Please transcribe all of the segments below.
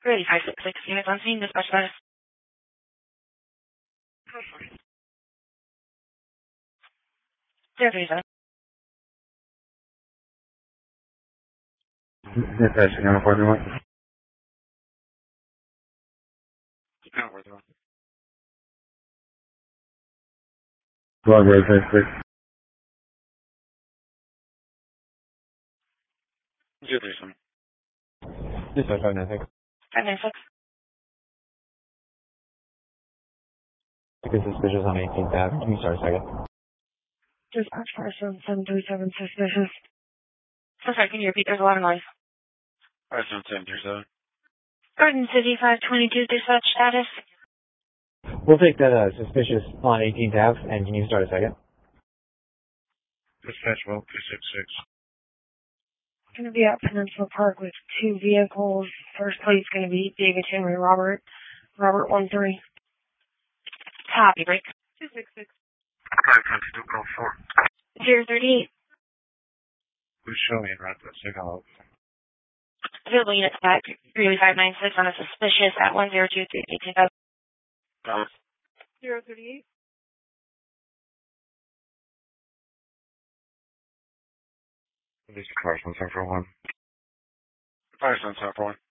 Ready, 566 units on scene, dispatch status. Zero 37. Dispatch, number 41. Number 41. Log rate 56. 037. Dispatch 596. 596. Because suspicious on 18th Ave. Can you start a second? Dispatch person 737 suspicious. So sorry, can you repeat? There's a lot of noise. 737. Garden City 522 dispatch status. We'll take that suspicious on 18th Ave, and can you start a second? Dispatch well 266. Going to be at Peninsula Park with 2 vehicles. First plate's going to be David Henry Robert 13. Copy, break. 266. 522 Gulf 4. 038. Who's showing around that signal? Available units at 3596 on a suspicious at 1023 18,000. 038. This is Carson, Central 1. Carson, Central 1.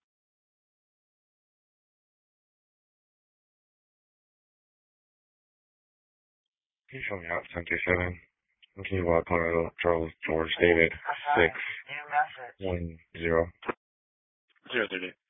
Can you show me out 1037? Can you walk on Charles George David 610? 038.